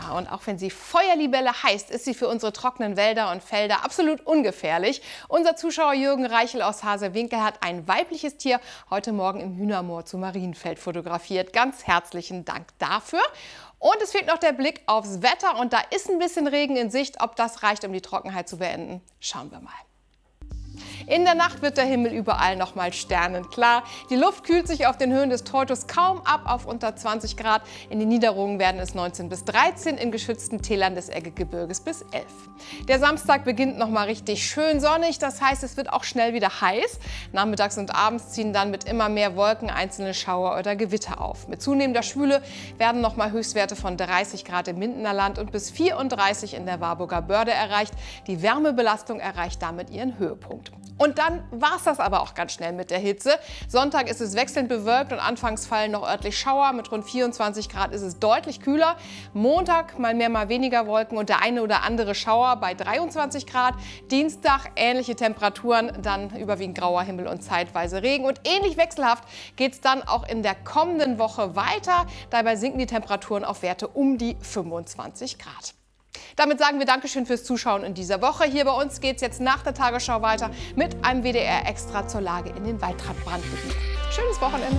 Ja, und auch wenn sie Feuerlibelle heißt, ist sie für unsere trockenen Wälder und Felder absolut ungefährlich. Unser Zuschauer Jürgen Reichel aus Haserwinkel hat ein weibliches Tier heute Morgen im Hühnermoor zu Marienfeld fotografiert. Ganz herzlichen Dank dafür. Und es fehlt noch der Blick aufs Wetter und da ist ein bisschen Regen in Sicht. Ob das reicht, um die Trockenheit zu beenden, schauen wir mal. In der Nacht wird der Himmel überall noch mal sternenklar. Die Luft kühlt sich auf den Höhen des Teutos kaum ab auf unter 20 Grad. In den Niederungen werden es 19 bis 13, in geschützten Tälern des Eggegebirges bis 11. Der Samstag beginnt noch mal richtig schön sonnig, das heißt, es wird auch schnell wieder heiß. Nachmittags und abends ziehen dann mit immer mehr Wolken einzelne Schauer oder Gewitter auf. Mit zunehmender Schwüle werden noch mal Höchstwerte von 30 Grad im Mindener Land und bis 34 in der Warburger Börde erreicht. Die Wärmebelastung erreicht damit ihren Höhepunkt. Und dann war es das aber auch ganz schnell mit der Hitze. Sonntag ist es wechselnd bewölkt und anfangs fallen noch örtlich Schauer. Mit rund 24 Grad ist es deutlich kühler. Montag mal mehr, mal weniger Wolken und der eine oder andere Schauer bei 23 Grad. Dienstag ähnliche Temperaturen, dann überwiegend grauer Himmel und zeitweise Regen. Und ähnlich wechselhaft geht es dann auch in der kommenden Woche weiter. Dabei sinken die Temperaturen auf Werte um die 25 Grad. Damit sagen wir Dankeschön fürs Zuschauen in dieser Woche. Hier bei uns geht es jetzt nach der Tagesschau weiter mit einem WDR-Extra zur Lage in den Waldbrandgebieten. Schönes Wochenende.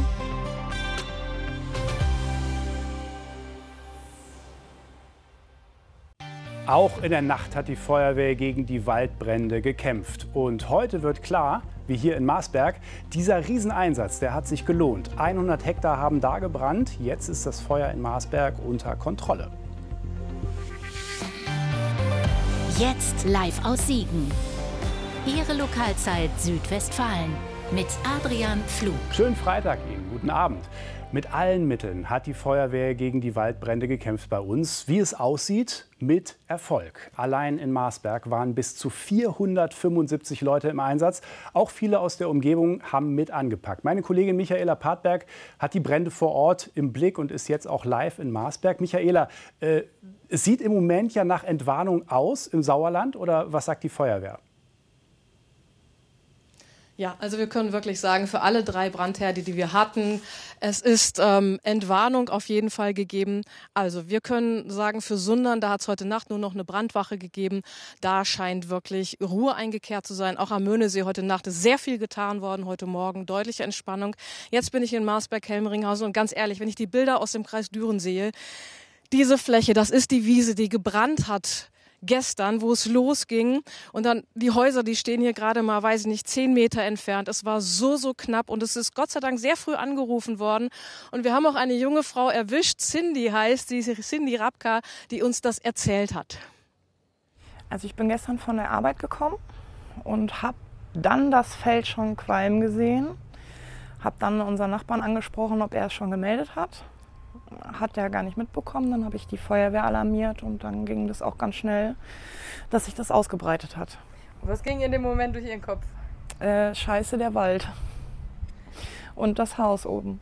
Auch in der Nacht hat die Feuerwehr gegen die Waldbrände gekämpft. Und heute wird klar, wie hier in Marsberg, dieser Rieseneinsatz, der hat sich gelohnt. 100 Hektar haben da gebrannt. Jetzt ist das Feuer in Marsberg unter Kontrolle. Jetzt live aus Siegen. Ihre Lokalzeit Südwestfalen mit Adrian Pflug. Schönen Freitag Ihnen, guten Abend. Mit allen Mitteln hat die Feuerwehr gegen die Waldbrände gekämpft bei uns. Wie es aussieht, mit Erfolg. Allein in Marsberg waren bis zu 475 Leute im Einsatz. Auch viele aus der Umgebung haben mit angepackt. Meine Kollegin Michaela Partberg hat die Brände vor Ort im Blick und ist jetzt auch live in Marsberg. Michaela, es sieht im Moment ja nach Entwarnung aus im Sauerland, oder was sagt die Feuerwehr? Ja, also wir können wirklich sagen, für alle 3 Brandherde, die wir hatten, es ist Entwarnung auf jeden Fall gegeben. Also wir können sagen, für Sundern, da hat es heute Nacht nur noch eine Brandwache gegeben. Da scheint wirklich Ruhe eingekehrt zu sein. Auch am Möhnesee heute Nacht ist sehr viel getan worden, heute Morgen deutliche Entspannung. Jetzt bin ich in Marsberg-Helmeringhausen und ganz ehrlich, wenn ich die Bilder aus dem Kreis Düren sehe, diese Fläche, das ist die Wiese, die gebrannt hat gestern, wo es losging. Und dann die Häuser, die stehen hier gerade mal, weiß ich nicht, 10 Meter entfernt. Es war so knapp und es ist Gott sei Dank sehr früh angerufen worden. Und wir haben auch eine junge Frau erwischt, Cindy heißt sie, Cindy Rabka, die uns das erzählt hat. Also ich bin gestern von der Arbeit gekommen und habe dann das Feld schon qualmen gesehen. Habe dann unseren Nachbarn angesprochen, ob er es schon gemeldet hat. Hat er gar nicht mitbekommen. Dann habe ich die Feuerwehr alarmiert und dann ging das auch ganz schnell, dass sich das ausgebreitet hat. Was ging in dem Moment durch Ihren Kopf? Scheiße, der Wald und das Haus oben.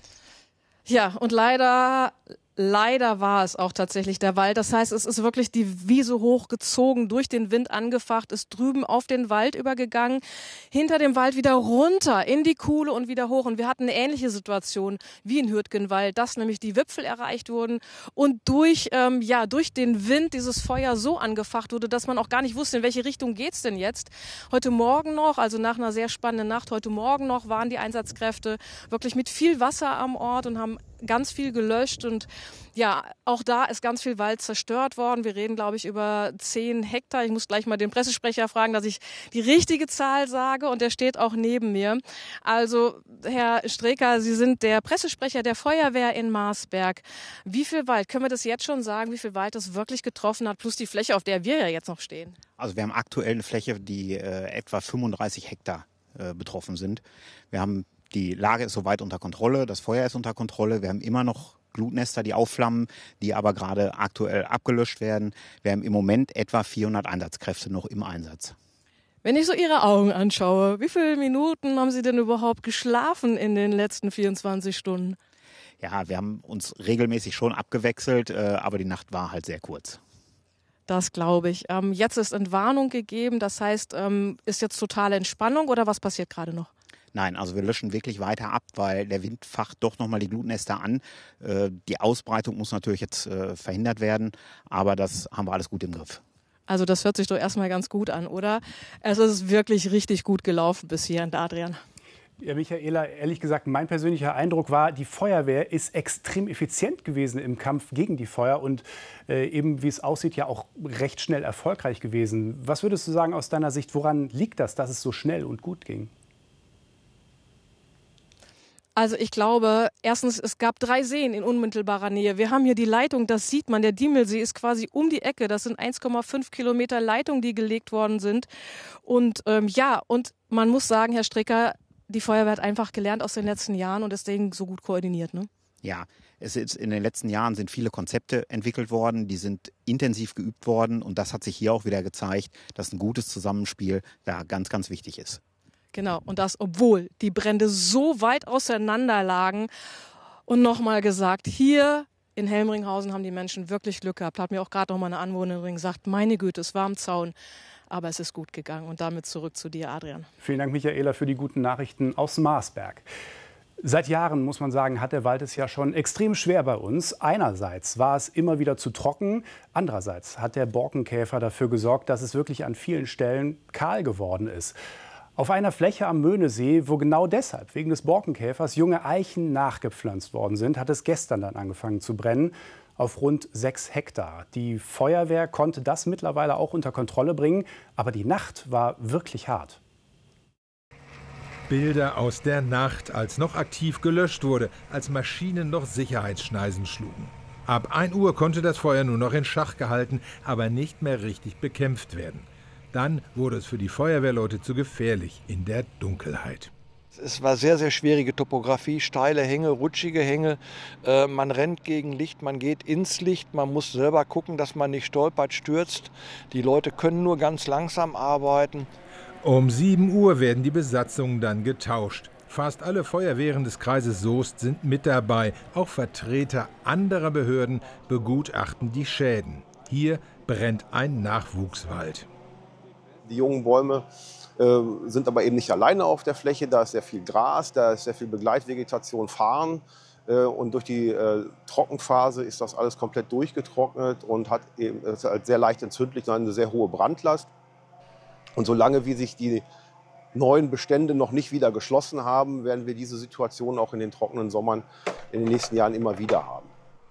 Ja, und leider war es auch tatsächlich der Wald. Das heißt, es ist wirklich die Wiese hochgezogen, durch den Wind angefacht, ist drüben auf den Wald übergegangen, hinter dem Wald wieder runter in die Kuhle und wieder hoch. Und wir hatten eine ähnliche Situation wie in Hürtgenwald, dass nämlich die Wipfel erreicht wurden und durch den Wind dieses Feuer so angefacht wurde, dass man auch gar nicht wusste, in welche Richtung geht's denn jetzt. Heute Morgen noch, also nach einer sehr spannenden Nacht, heute Morgen noch waren die Einsatzkräfte wirklich mit viel Wasser am Ort und haben ganz viel gelöscht und ja, auch da ist ganz viel Wald zerstört worden. Wir reden, glaube ich, über 10 Hektar. Ich muss gleich mal den Pressesprecher fragen, dass ich die richtige Zahl sage und der steht auch neben mir. Also, Herr Streecker, Sie sind der Pressesprecher der Feuerwehr in Marsberg. Wie viel Wald, können wir das jetzt schon sagen, wie viel Wald das wirklich getroffen hat, plus die Fläche, auf der wir ja jetzt noch stehen? Also wir haben aktuell eine Fläche, die etwa 35 Hektar betroffen sind. Die Lage ist soweit unter Kontrolle, das Feuer ist unter Kontrolle. Wir haben immer noch Glutnester, die aufflammen, die aber gerade aktuell abgelöscht werden. Wir haben im Moment etwa 400 Einsatzkräfte noch im Einsatz. Wenn ich so Ihre Augen anschaue, wie viele Minuten haben Sie denn überhaupt geschlafen in den letzten 24 Stunden? Ja, wir haben uns regelmäßig schon abgewechselt, aber die Nacht war halt sehr kurz. Das glaube ich. Jetzt ist Entwarnung gegeben, das heißt, ist jetzt totale Entspannung oder was passiert gerade noch? Nein, also wir löschen wirklich weiter ab, weil der Wind facht doch nochmal die Glutnester an. Die Ausbreitung muss natürlich jetzt verhindert werden, aber das haben wir alles gut im Griff. Also das hört sich doch erstmal ganz gut an, oder? Es ist wirklich richtig gut gelaufen bis hierhin, Adrian. Ja, Michaela, ehrlich gesagt, mein persönlicher Eindruck war, die Feuerwehr ist extrem effizient gewesen im Kampf gegen die Feuer und eben, wie es aussieht, ja auch recht schnell erfolgreich gewesen. Was würdest du sagen aus deiner Sicht, woran liegt das, dass es so schnell und gut ging? Also ich glaube, erstens, es gab 3 Seen in unmittelbarer Nähe. Wir haben hier die Leitung, das sieht man, der Diemelsee ist quasi um die Ecke. Das sind 1,5 Kilometer Leitung, die gelegt worden sind. Und und man muss sagen, Herr Stricker, die Feuerwehr hat einfach gelernt aus den letzten Jahren und deswegen so gut koordiniert, ne? Ja, in den letzten Jahren sind viele Konzepte entwickelt worden, die sind intensiv geübt worden und das hat sich hier auch wieder gezeigt, dass ein gutes Zusammenspiel da ganz, ganz wichtig ist. Genau, und das, obwohl die Brände so weit auseinander lagen. Und nochmal gesagt, hier in Helmringhausen haben die Menschen wirklich Glück gehabt. Hat mir auch gerade noch mal eine Anwohnerin gesagt, meine Güte, es war am Zaun. Aber es ist gut gegangen. Und damit zurück zu dir, Adrian. Vielen Dank, Michaela, für die guten Nachrichten aus Marsberg. Seit Jahren, muss man sagen, hat der Wald es ja schon extrem schwer bei uns. Einerseits war es immer wieder zu trocken. Andererseits hat der Borkenkäfer dafür gesorgt, dass es wirklich an vielen Stellen kahl geworden ist. Auf einer Fläche am Möhnesee, wo genau deshalb, wegen des Borkenkäfers, junge Eichen nachgepflanzt worden sind, hat es gestern dann angefangen zu brennen. Auf rund 6 Hektar. Die Feuerwehr konnte das mittlerweile auch unter Kontrolle bringen. Aber die Nacht war wirklich hart. Bilder aus der Nacht, als noch aktiv gelöscht wurde, als Maschinen noch Sicherheitsschneisen schlugen. Ab 1 Uhr konnte das Feuer nur noch in Schach gehalten, aber nicht mehr richtig bekämpft werden. Dann wurde es für die Feuerwehrleute zu gefährlich in der Dunkelheit. Es war sehr, sehr schwierige Topografie, steile Hänge, rutschige Hänge. Man rennt gegen Licht, man geht ins Licht, man muss selber gucken, dass man nicht stolpert, stürzt. Die Leute können nur ganz langsam arbeiten. Um 7 Uhr werden die Besatzungen dann getauscht. Fast alle Feuerwehren des Kreises Soest sind mit dabei. Auch Vertreter anderer Behörden begutachten die Schäden. Hier brennt ein Nachwuchswald. Die jungen Bäume sind aber eben nicht alleine auf der Fläche. Da ist sehr viel Gras, da ist sehr viel Begleitvegetation, Farn. Und durch die Trockenphase ist das alles komplett durchgetrocknet und ist halt sehr leicht entzündlich und eine sehr hohe Brandlast. Und solange wie sich die neuen Bestände noch nicht wieder geschlossen haben, werden wir diese Situation auch in den trockenen Sommern in den nächsten Jahren immer wieder haben.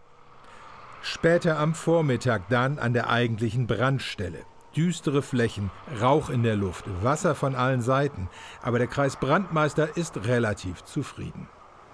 Später am Vormittag dann an der eigentlichen Brandstelle. Düstere Flächen, Rauch in der Luft, Wasser von allen Seiten. Aber der Kreisbrandmeister ist relativ zufrieden.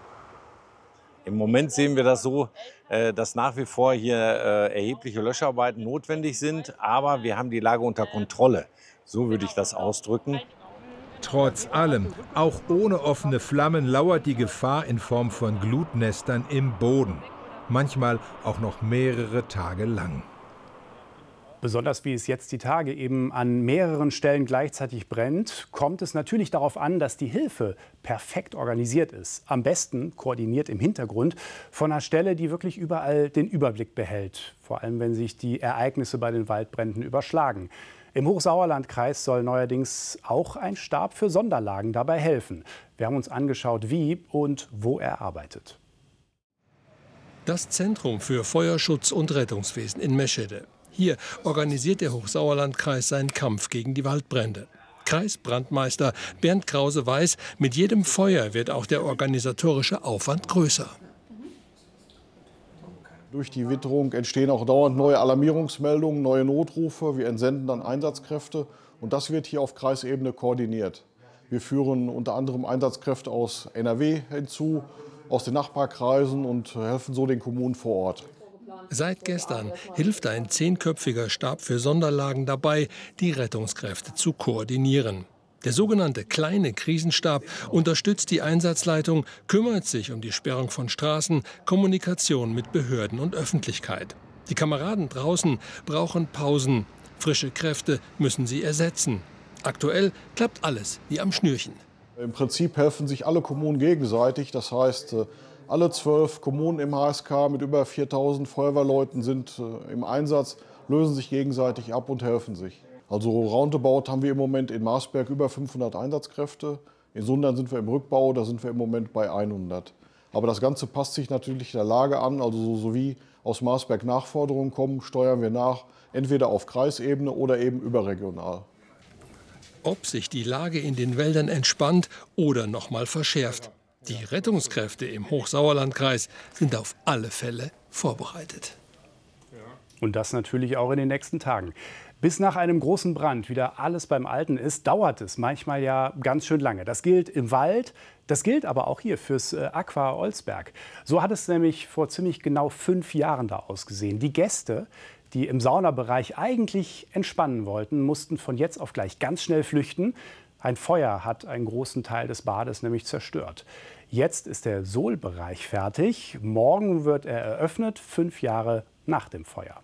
Im Moment sehen wir das so, dass nach wie vor hier erhebliche Löscharbeiten notwendig sind. Aber wir haben die Lage unter Kontrolle. So würde ich das ausdrücken. Trotz allem, auch ohne offene Flammen lauert die Gefahr in Form von Glutnestern im Boden. Manchmal auch noch mehrere Tage lang. Besonders wie es jetzt die Tage eben an mehreren Stellen gleichzeitig brennt, kommt es natürlich darauf an, dass die Hilfe perfekt organisiert ist. Am besten koordiniert im Hintergrund von einer Stelle, die wirklich überall den Überblick behält. Vor allem, wenn sich die Ereignisse bei den Waldbränden überschlagen. Im Hochsauerlandkreis soll neuerdings auch ein Stab für Sonderlagen dabei helfen. Wir haben uns angeschaut, wie und wo er arbeitet. Das Zentrum für Feuerschutz und Rettungswesen in Meschede. Hier organisiert der Hochsauerlandkreis seinen Kampf gegen die Waldbrände. Kreisbrandmeister Bernd Krause weiß, mit jedem Feuer wird auch der organisatorische Aufwand größer. Durch die Witterung entstehen auch dauernd neue Alarmierungsmeldungen, neue Notrufe. Wir entsenden dann Einsatzkräfte und das wird hier auf Kreisebene koordiniert. Wir führen unter anderem Einsatzkräfte aus NRW hinzu, aus den Nachbarkreisen und helfen so den Kommunen vor Ort. Seit gestern hilft ein 10-köpfiger Stab für Sonderlagen dabei, die Rettungskräfte zu koordinieren. Der sogenannte kleine Krisenstab unterstützt die Einsatzleitung, kümmert sich um die Sperrung von Straßen, Kommunikation mit Behörden und Öffentlichkeit. Die Kameraden draußen brauchen Pausen. Frische Kräfte müssen sie ersetzen. Aktuell klappt alles wie am Schnürchen. Im Prinzip helfen sich alle Kommunen gegenseitig. Das heißt, alle 12 Kommunen im HSK mit über 4000 Feuerwehrleuten sind im Einsatz, lösen sich gegenseitig ab und helfen sich. Also roundabout haben wir im Moment in Marsberg über 500 Einsatzkräfte, In Sundern sind wir im Rückbau, da sind wir im Moment bei 100. Aber das Ganze passt sich natürlich der Lage an, also so wie aus Marsberg Nachforderungen kommen, steuern wir nach, entweder auf Kreisebene oder eben überregional. Ob sich die Lage in den Wäldern entspannt oder noch mal verschärft. Die Rettungskräfte im Hochsauerlandkreis sind auf alle Fälle vorbereitet. Und das natürlich auch in den nächsten Tagen. Bis nach einem großen Brand wieder alles beim Alten ist, dauert es manchmal ja ganz schön lange. Das gilt im Wald, das gilt aber auch hier fürs Aqua Olsberg. So hat es nämlich vor ziemlich genau 5 Jahren da ausgesehen. Die Gäste, die im Saunabereich eigentlich entspannen wollten, mussten von jetzt auf gleich ganz schnell flüchten. Ein Feuer hat einen großen Teil des Bades nämlich zerstört. Jetzt ist der Sohlbereich fertig. Morgen wird er eröffnet, 5 Jahre nach dem Feuer.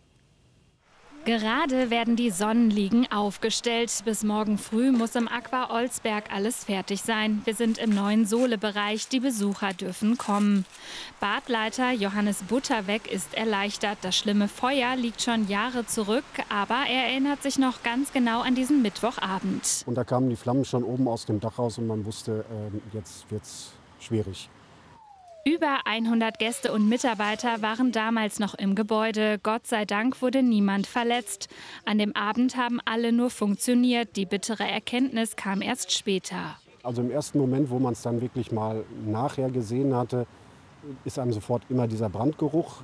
Gerade werden die Sonnenliegen aufgestellt. Bis morgen früh muss im Aqua Olsberg alles fertig sein. Wir sind im neuen Sohlebereich. Die Besucher dürfen kommen. Badleiter Johannes Butterweg ist erleichtert. Das schlimme Feuer liegt schon Jahre zurück, aber er erinnert sich noch ganz genau an diesen Mittwochabend. Und da kamen die Flammen schon oben aus dem Dach raus und man wusste, jetzt wird's schwierig. Über 100 Gäste und Mitarbeiter waren damals noch im Gebäude. Gott sei Dank wurde niemand verletzt. An dem Abend haben alle nur funktioniert. Die bittere Erkenntnis kam erst später. Also im ersten Moment, wo man es dann wirklich mal nachher gesehen hatte, ist einem sofort immer dieser Brandgeruch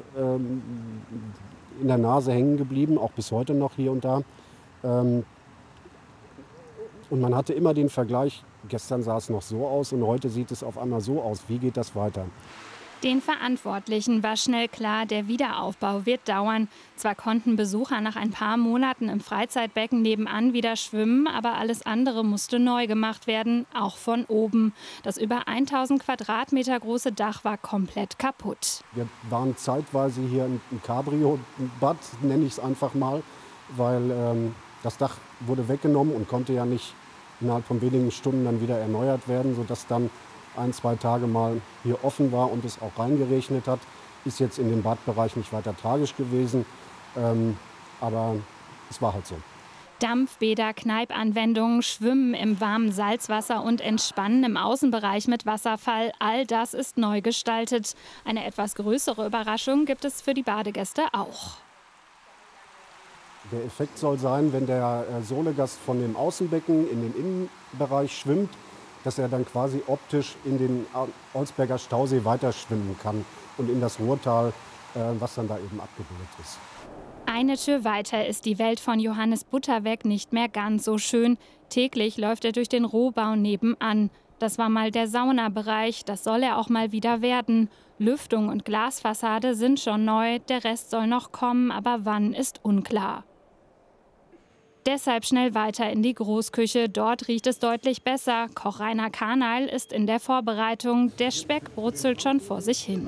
in der Nase hängen geblieben, auch bis heute noch hier und da. Und man hatte immer den Vergleich, gestern sah es noch so aus und heute sieht es auf einmal so aus. Wie geht das weiter? Den Verantwortlichen war schnell klar, der Wiederaufbau wird dauern. Zwar konnten Besucher nach ein paar Monaten im Freizeitbecken nebenan wieder schwimmen, aber alles andere musste neu gemacht werden, auch von oben. Das über 1000 Quadratmeter große Dach war komplett kaputt. Wir waren zeitweise hier ein Cabrio-Bad, nenne ich es einfach mal, weil das Dach wurde weggenommen und konnte ja nicht innerhalb von wenigen Stunden dann wieder erneuert werden, sodass dann 1-2 Tage mal hier offen war und es auch reingeregnet hat. Ist jetzt in dem Badbereich nicht weiter tragisch gewesen, aber es war halt so. Dampfbäder, Kneipanwendungen, Schwimmen im warmen Salzwasser und Entspannen im Außenbereich mit Wasserfall, all das ist neu gestaltet. Eine etwas größere Überraschung gibt es für die Badegäste auch. Der Effekt soll sein, wenn der Sohlegast von dem Außenbecken in den Innenbereich schwimmt, dass er dann quasi optisch in den Olsberger Stausee weiterschwimmen kann und in das Ruhrtal, was dann da eben abgebildet ist. Eine Tür weiter ist die Welt von Johannes Butterweg nicht mehr ganz so schön. Täglich läuft er durch den Rohbau nebenan. Das war mal der Saunabereich, das soll er auch mal wieder werden. Lüftung und Glasfassade sind schon neu, der Rest soll noch kommen, aber wann ist unklar. Deshalb schnell weiter in die Großküche. Dort riecht es deutlich besser. Koch Rainer Karneil ist in der Vorbereitung. Der Speck brutzelt schon vor sich hin.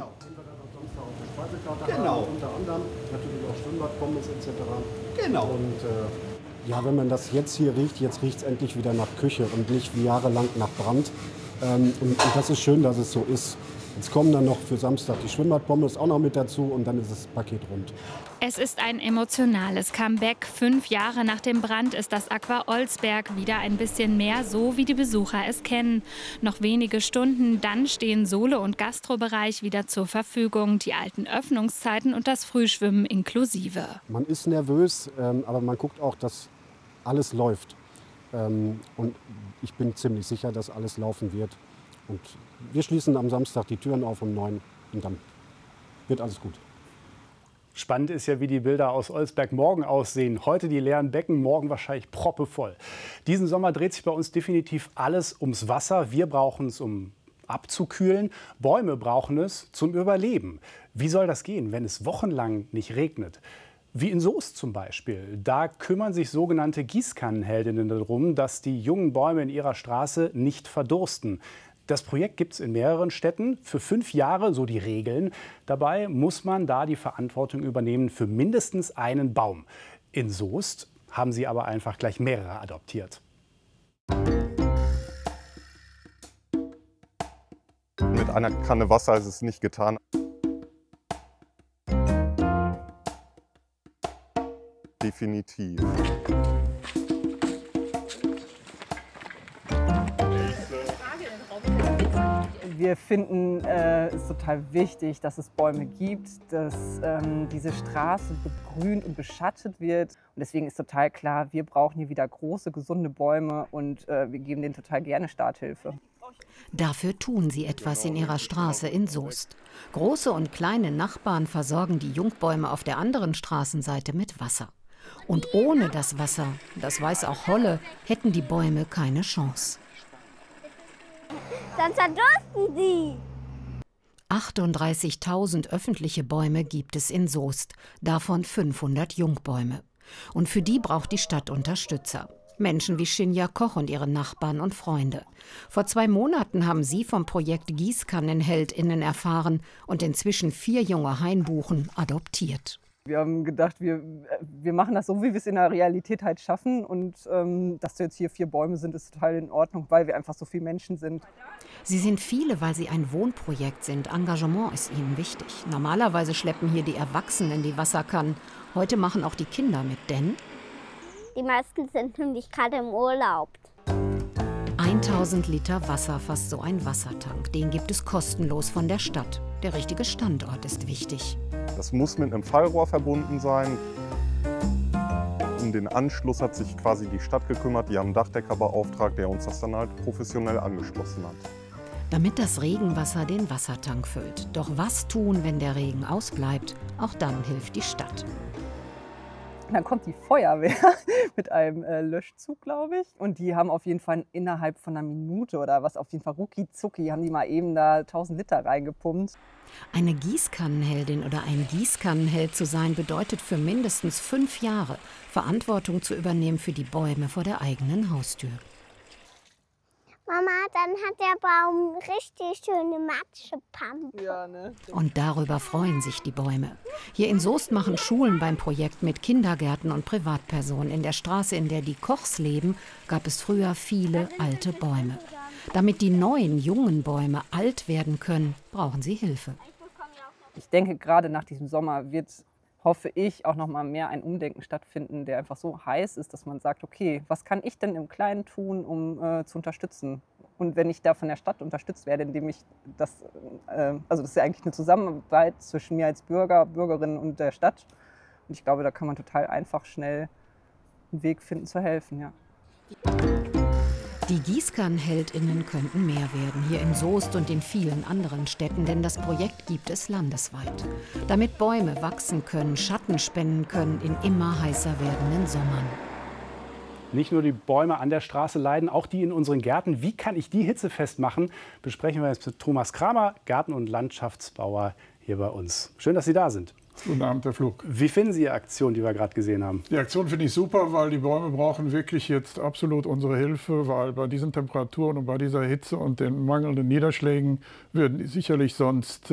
Genau. Unter anderem natürlich auch Schwimmbadpommes etc. Genau. Und ja, wenn man das jetzt hier riecht, jetzt riecht es endlich wieder nach Küche und nicht wie jahrelang nach Brand. Und das ist schön, dass es so ist. Jetzt kommen dann noch für Samstag die Schwimmbadpommes auch noch mit dazu und dann ist das Paket rund. Es ist ein emotionales Comeback. 5 Jahre nach dem Brand ist das Aqua Olsberg wieder ein bisschen mehr so, wie die Besucher es kennen. Noch wenige Stunden, dann stehen Sohle- und Gastrobereich wieder zur Verfügung. Die alten Öffnungszeiten und das Frühschwimmen inklusive. Man ist nervös, aber man guckt auch, dass alles läuft. Und ich bin ziemlich sicher, dass alles laufen wird. Und wir schließen am Samstag die Türen auf um 9 und dann wird alles gut. Spannend ist ja, wie die Bilder aus Olsberg morgen aussehen. Heute die leeren Becken, morgen wahrscheinlich proppevoll. Diesen Sommer dreht sich bei uns definitiv alles ums Wasser. Wir brauchen es, um abzukühlen. Bäume brauchen es zum Überleben. Wie soll das gehen, wenn es wochenlang nicht regnet? Wie in Soest zum Beispiel. Da kümmern sich sogenannte Gießkannenheldinnen darum, dass die jungen Bäume in ihrer Straße nicht verdursten. Das Projekt gibt es in mehreren Städten für 5 Jahre, so die Regeln. Dabei muss man da die Verantwortung übernehmen für mindestens einen Baum. In Soest haben sie aber einfach gleich mehrere adoptiert. Mit einer Kanne Wasser ist es nicht getan. Definitiv. Wir finden es total wichtig, dass es Bäume gibt, dass diese Straße begrünt und beschattet wird. Und deswegen ist total klar, wir brauchen hier wieder große, gesunde Bäume und wir geben denen total gerne Starthilfe. Dafür tun sie etwas in ihrer Straße in Soest. Große und kleine Nachbarn versorgen die Jungbäume auf der anderen Straßenseite mit Wasser. Und ohne das Wasser, das weiß auch Holle, hätten die Bäume keine Chance. Dann zerdursten sie. 38.000 öffentliche Bäume gibt es in Soest, davon 500 Jungbäume. Und für die braucht die Stadt Unterstützer. Menschen wie Shinja Koch und ihre Nachbarn und Freunde. Vor 2 Monaten haben sie vom Projekt GießkannenheldInnen erfahren und inzwischen 4 junge Hainbuchen adoptiert. Wir haben gedacht, wir machen das so, wie wir es in der Realität halt schaffen. Und dass jetzt hier 4 Bäume sind, ist total in Ordnung, weil wir einfach so viele Menschen sind. Sie sind viele, weil sie ein Wohnprojekt sind. Engagement ist ihnen wichtig. Normalerweise schleppen hier die Erwachsenen die Wasserkannen. Heute machen auch die Kinder mit, denn die meisten sind nämlich gerade im Urlaub. 1000 Liter Wasser fasst so ein Wassertank. Den gibt es kostenlos von der Stadt. Der richtige Standort ist wichtig. Das muss mit einem Fallrohr verbunden sein. Um den Anschluss hat sich quasi die Stadt gekümmert. Die haben einen Dachdecker beauftragt, der uns das dann halt professionell angeschlossen hat. Damit das Regenwasser den Wassertank füllt. Doch was tun, wenn der Regen ausbleibt? Auch dann hilft die Stadt. Dann kommt die Feuerwehr mit einem Löschzug, glaube ich. Und die haben auf jeden Fall innerhalb von einer Minute oder was, auf jeden Fall rucki-zucki, haben die mal eben da 1000 Liter reingepumpt. Eine Gießkannenheldin oder ein Gießkannenheld zu sein, bedeutet für mindestens 5 Jahre Verantwortung zu übernehmen für die Bäume vor der eigenen Haustür. Mama, dann hat der Baum richtig schöne Matschepampe. Ja, ne? Und darüber freuen sich die Bäume. Hier in Soest machen Schulen beim Projekt mit, Kindergärten und Privatpersonen. In der Straße, in der die Kochs leben, gab es früher viele alte Bäume. Damit die neuen, jungen Bäume alt werden können, brauchen sie Hilfe. Ich denke, gerade nach diesem Sommer wird, hoffe ich, auch noch mal mehr ein Umdenken stattfinden, der einfach so heiß ist, dass man sagt, okay, was kann ich denn im Kleinen tun, um zu unterstützen? Und wenn ich da von der Stadt unterstützt werde, indem ich das, also das ist ja eigentlich eine Zusammenarbeit zwischen mir als Bürger, Bürgerin und der Stadt. Und ich glaube, da kann man total einfach schnell einen Weg finden zu helfen, ja. Die GießkannenheldInnen könnten mehr werden, hier in Soest und in vielen anderen Städten, denn das Projekt gibt es landesweit. Damit Bäume wachsen können, Schatten spenden können in immer heißer werdenden Sommern. Nicht nur die Bäume an der Straße leiden, auch die in unseren Gärten. Wie kann ich die hitzefest machen? Besprechen wir jetzt mit Thomas Kramer, Garten- und Landschaftsbauer hier bei uns. Schön, dass Sie da sind. Guten Abend, Herr Flug. Wie finden Sie die Aktion, die wir gerade gesehen haben? Die Aktion finde ich super, weil die Bäume brauchen wirklich jetzt absolut unsere Hilfe, weil bei diesen Temperaturen und bei dieser Hitze und den mangelnden Niederschlägen würden die sicherlich sonst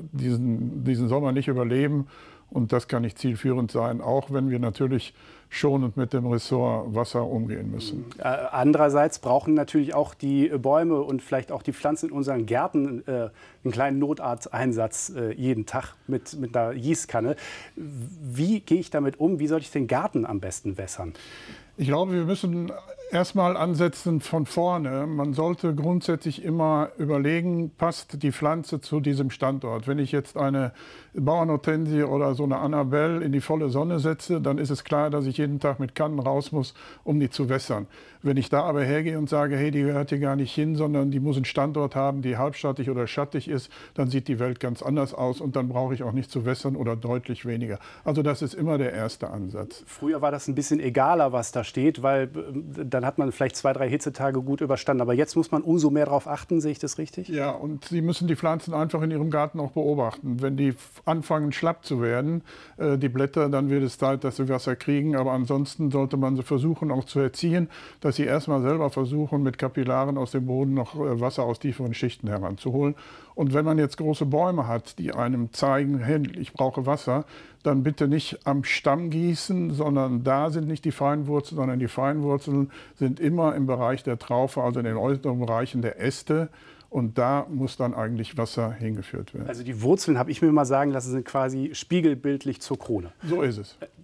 diesen Sommer nicht überleben. Und das kann nicht zielführend sein, auch wenn wir natürlich schonend mit dem Ressort Wasser umgehen müssen. Andererseits brauchen natürlich auch die Bäume und vielleicht auch die Pflanzen in unseren Gärten einen kleinen Notarzteinsatz jeden Tag mit einer Gießkanne. Wie gehe ich damit um? Wie soll ich den Garten am besten wässern? Ich glaube, wir müssen erstmal ansetzen von vorne. Man sollte grundsätzlich immer überlegen, passt die Pflanze zu diesem Standort. Wenn ich jetzt eine Bauernhortensie oder so eine Annabelle in die volle Sonne setze, dann ist es klar, dass ich jeden Tag mit Kannen raus muss, um die zu wässern. Wenn ich da aber hergehe und sage, hey, die gehört hier gar nicht hin, sondern die muss einen Standort haben, die halbschattig oder schattig ist, dann sieht die Welt ganz anders aus und dann brauche ich auch nicht zu wässern oder deutlich weniger. Also das ist immer der erste Ansatz. Früher war das ein bisschen egaler, was da steht, weil dann hat man vielleicht 2, 3 Hitzetage gut überstanden. Aber jetzt muss man umso mehr darauf achten, sehe ich das richtig? Ja, und Sie müssen die Pflanzen einfach in Ihrem Garten auch beobachten. Wenn die anfangen schlapp zu werden, die Blätter, dann wird es Zeit, dass sie Wasser kriegen. Aber ansonsten sollte man sie versuchen auch zu erziehen, dass sie erstmal selber versuchen, mit Kapillaren aus dem Boden noch Wasser aus tieferen Schichten heranzuholen. Und wenn man jetzt große Bäume hat, die einem zeigen, hey, ich brauche Wasser, dann bitte nicht am Stamm gießen, sondern da sind nicht die Feinwurzeln, sondern die Feinwurzeln sind immer im Bereich der Traufe, also in den äußeren Bereichen der Äste. Und da muss dann eigentlich Wasser hingeführt werden. Also die Wurzeln, habe ich mir mal sagen lassen, sind quasi spiegelbildlich zur Krone. So ist es.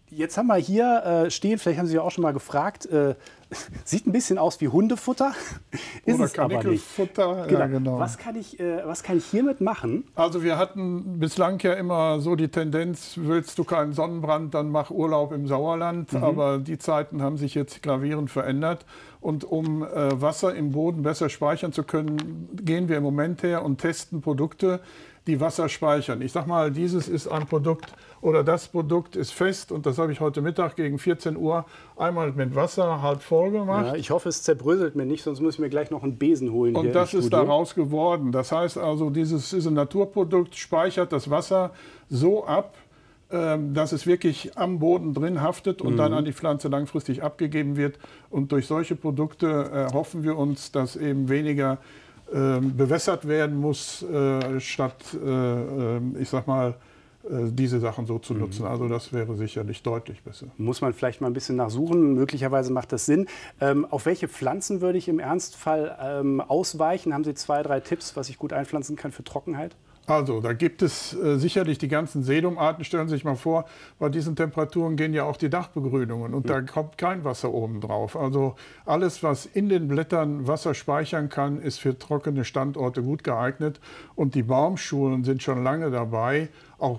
Jetzt haben wir hier stehen, vielleicht haben Sie ja auch schon mal gefragt, sieht ein bisschen aus wie Hundefutter, ist Oder es aber nicht. Kanickelfutter, Genau. ja genau. Was kann ich hiermit machen? Also wir hatten bislang ja immer so die Tendenz, willst du keinen Sonnenbrand, dann mach Urlaub im Sauerland. Aber die Zeiten haben sich jetzt gravierend verändert. Und um Wasser im Boden besser speichern zu können, gehen wir im Moment her und testen Produkte, die Wasser speichern. Ich sag mal, dieses ist ein Produkt oder das Produkt ist fest und das habe ich heute Mittag gegen 14 Uhr einmal mit Wasser halb voll gemacht. Ja, ich hoffe, es zerbröselt mir nicht, sonst muss ich mir gleich noch einen Besen holen. Und das ist daraus geworden. Das heißt also, dieses ist ein Naturprodukt, speichert das Wasser so ab, dass es wirklich am Boden drin haftet und dann an die Pflanze langfristig abgegeben wird. Und durch solche Produkte erhoffen wir uns, dass eben weniger bewässert werden muss, statt, ich sag mal, diese Sachen so zu nutzen. Also das wäre sicherlich deutlich besser. Muss man vielleicht mal ein bisschen nachsuchen, möglicherweise macht das Sinn. Auf welche Pflanzen würde ich im Ernstfall ausweichen? Haben Sie 2, 3 Tipps, was ich gut einpflanzen kann für Trockenheit? Also, da gibt es sicherlich die ganzen Sedumarten. Stellen Sie sich mal vor, bei diesen Temperaturen gehen ja auch die Dachbegrünungen und da kommt kein Wasser oben drauf. Also alles, was in den Blättern Wasser speichern kann, ist für trockene Standorte gut geeignet. Und die Baumschulen sind schon lange dabei, auch